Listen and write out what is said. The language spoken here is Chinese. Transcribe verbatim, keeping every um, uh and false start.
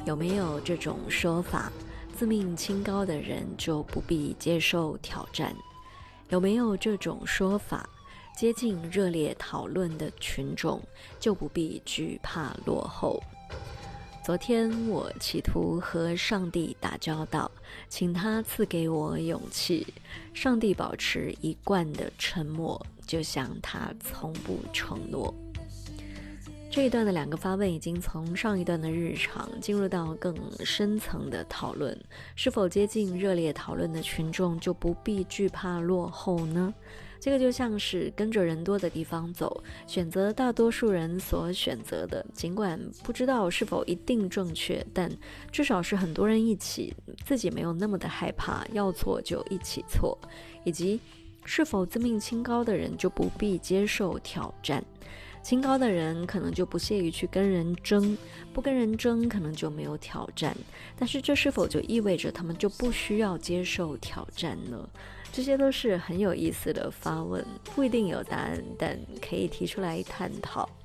有没有这种说法，自命清高的人就不必接受挑战？有没有这种说法，接近热烈讨论的群众就不必惧怕落后？昨天我企图和上帝打交道，请他赐给我勇气。上帝保持一贯的沉默，就像他从不承诺。这一段的两个发问已经从上一段的日常进入到更深层的讨论，是否接近热烈讨论的群众就不必惧怕落后呢？这个就像是跟着人多的地方走，选择大多数人所选择的，尽管不知道是否一定正确，但至少是很多人一起，自己没有那么的害怕，要错就一起错，以及是否自命清高的人就不必接受挑战。清高的人可能就不屑于去跟人争，不跟人争可能就没有挑战，但是这是否就意味着他们就不需要接受挑战呢？这些都是很有意思的发问，不一定有答案，但可以提出来探讨。